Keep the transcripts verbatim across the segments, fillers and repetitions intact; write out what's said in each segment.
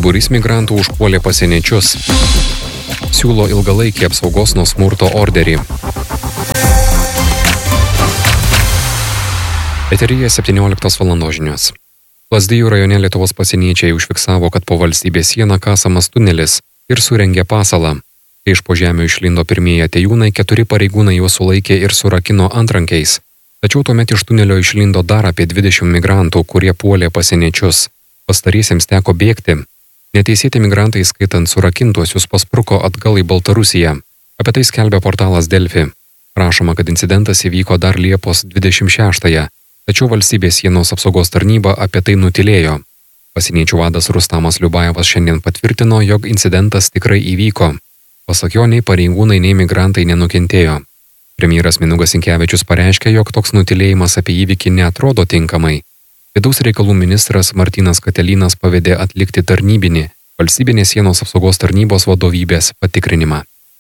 Būrys migrantų užpuolė pasieniečius. Siūlo ilgalaikį apsaugos nuo smurto orderį. Eteryje septynioliktos valandos žinios. Lazdijų rajone Lietuvos pasieniečiai užfiksavo, kad po valstybės sieną kasamas tunelis ir surengė pasalą. Kai iš po žemių išlindo pirmieji atėjūnai, keturi pareigūnai juos sulaikė ir surakino antrankiais. Tačiau tuomet iš tunelio išlindo dar apie dvidešimt migrantų, kurie puolė pasieniečius. Pastariesiems teko bėgti. Neteisėti migrantai, skaitant surakintuosius, paspruko atgal į Baltarusiją. Apie tai skelbia portalas Delfi. Rašoma, kad incidentas įvyko dar Liepos dvidešimt šeštąją, tačiau valstybės sienos apsaugos tarnyba apie tai nutylėjo. Pasieniečių vadas Rustamas Liubajevas šiandien patvirtino, jog incidentas tikrai įvyko. Pasak jo, nei pareigūnai, nei migrantai nenukentėjo. Premjeras Mindaugas Sinkevičius pareiškė, jog toks nutylėjimas apie įvykį neatrodo tinkamai. Vidaus reikalų ministras Martynas Katelynas pavedė atlikti tarnybinį valstybinės sienos apsaugos tarnybos vadovybės patikrinimą.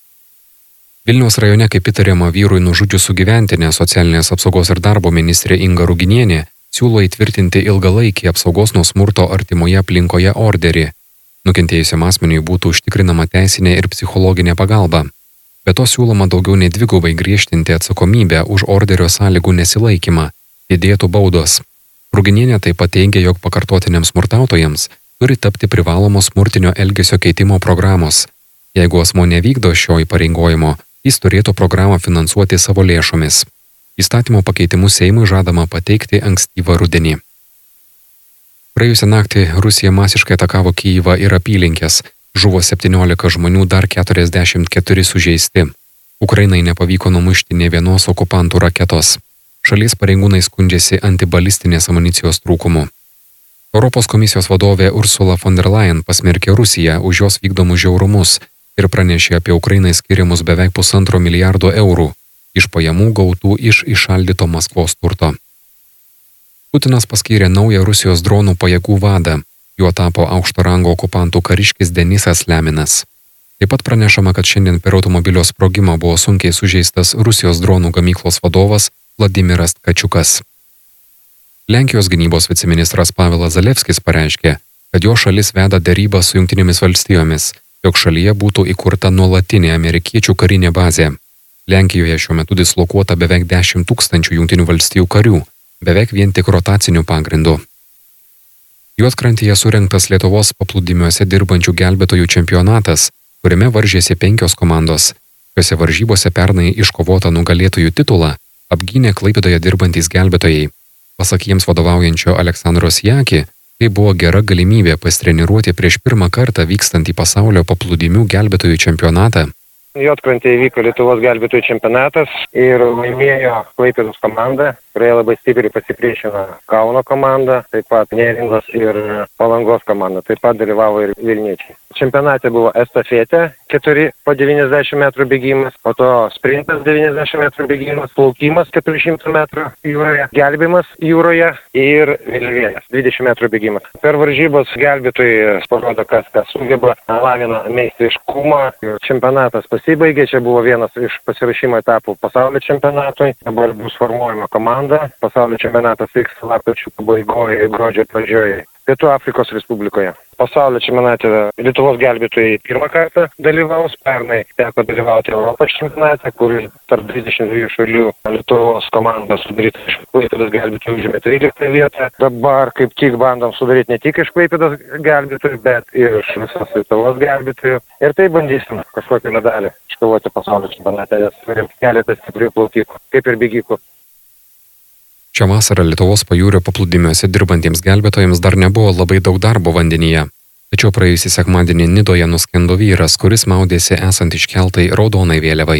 Vilniaus rajone, kaip įtariama vyrui nužudžius sugyventinę, socialinės apsaugos ir darbo ministrė Inga Ruginienė siūlo įtvirtinti ilgalaikį apsaugos nuo smurto artimoje aplinkoje orderį. Nukentėjusiam asmeniui būtų užtikrinama teisinė ir psichologinė pagalba. Be to siūloma daugiau nei dvigubai griežtinti atsakomybę už orderio sąlygų nesilaikymą, didėtų baudos. Ruginienė taip pat teigia, jog pakartotiniams smurtautojams turi tapti privalomos smurtinio elgesio keitimo programos. Jeigu asmuo nevykdo šio įpareigojimo, jis turėtų programą finansuoti savo lėšomis. Įstatymo pakeitimus Seimui žadama pateikti ankstyvą rudenį. Praėjusią naktį Rusija masiškai atakavo Kyjivą ir apylinkes. Žuvo septyniolika žmonių, dar keturiasdešimt keturi sužeisti. Ukrainai nepavyko numušti nė vienos okupantų raketos. Šalies pareigūnai skundžiasi antibalistinės amunicijos trūkumu. Europos komisijos vadovė Ursula von der Leyen pasmerkė Rusiją už jos vykdomus žiaurumus ir pranešė apie Ukrainai skiriamus beveik pusantro milijardo eurų iš pajamų gautų iš įšaldyto Maskvos turto. Putinas paskyrė naują Rusijos dronų pajėgų vadą. Juo tapo aukšto rango okupantų kariškis Denisas Leminas. Taip pat pranešama, kad šiandien per automobilio sprogimą buvo sunkiai sužeistas Rusijos dronų gamyklos vadovas Vladimiras Tkačiukas. Lenkijos gynybos viceministras Pavelas Zalewskis pareiškė, kad jo šalis veda derybą su Jungtinėmis valstijomis, jog šalyje būtų įkurta nuolatinė amerikiečių karinė bazė. Lenkijoje šiuo metu dislokuota beveik dešimt tūkstančių Jungtinių valstijų karių, beveik vien tik rotacinių pagrindų. Juodkrantėje surengtas Lietuvos paplūdimiuose dirbančių gelbėtojų čempionatas, kuriame varžėsi penkios komandos. Šiuose varžybose pernai iškovotą nugalėtojų titulą apgynė Klaipėdoje dirbantys gelbėtojai. Pasak jiems vadovaujančio Aleksandro Siaki, tai buvo gera galimybė pasitreniruoti prieš pirmą kartą vykstant į pasaulio paplūdimių gelbėtojų čempionatą. Juodkrantėje vyko Lietuvos gelbėtojų čempionatas ir laimėjo Klaipėdos komanda, kurioje labai stipriai pasipriešino Kauno komanda, taip pat Neringos ir Palangos komanda, taip pat dalyvavo ir vilniečiai. Čempionate buvo estafetė keturi po devyniasdešimt metrų bėgimas, po to sprintas devyniasdešimt metrų bėgimas, plaukimas keturi šimtai metrų jūroje, gelbėjimas jūroje ir vėliavėlės dvidešimt metrų bėgimas. Per varžybos gelbėtojai parodo, kas ką sugeba, lavina meistriškumą. Čempionatas pasibaigė, čia buvo vienas iš pasiruošimo etapų pasaulio čempionatui. Dabar bus formuojama komanda. Pasaulio čempionatas vyks lapkričio pabaigoje ir gruodžio pradžioje Pietų Afrikos Respublikoje. Pasaulio čempionate Lietuvos gelbėtojai pirmą kartą dalyvaus. Pernai teko dalyvauti Europos čempionate, kur tarp dvidešimt dviejų šalių Lietuvos komanda sudaryta iš Klaipėdos gelbėtojų užėmė tryliktą vietą. Dabar kaip tik bandom sudaryti ne tik iš Klaipėdos gelbėtojų, bet ir iš visos Lietuvos gelbėtojų. Ir tai bandysim kažkokį medalį iškovoti pasaulio čempionate, nes turim keletą stiprių plaukikų, kaip ir bėgikų. Šią vasarą Lietuvos pajūrio paplūdimiuose dirbantiems gelbėtojams dar nebuvo labai daug darbo vandenyje. Tačiau praėjusį sekmadienį Nidoje nuskendo vyras, kuris maudėsi esant iškeltai raudonai vėliavai.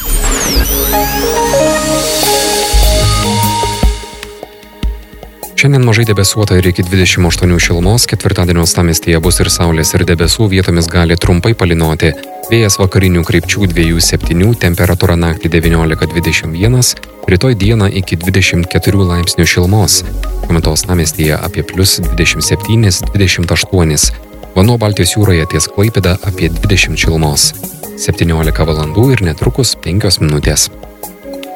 Šiandien mažai debesuota ir iki dvidešimt aštuonių šilumos, ketvirtadienio uostamiestyje bus ir saulės ir debesų, vietomis gali trumpai palynoti. Vėjas vakarinių krypčių dviejų septynių, temperatūra naktį devyniolika dvidešimt vienas, rytoj dieną iki dvidešimt keturių laipsnių šilumos. Šiuo metu uostamiestyje apie plius dvidešimt septyni dvidešimt aštuoni. Vanduo Baltijos jūroje ties Klaipėda apie dvidešimt šilumos. septyniolika valandų ir netrukus penkios minutės.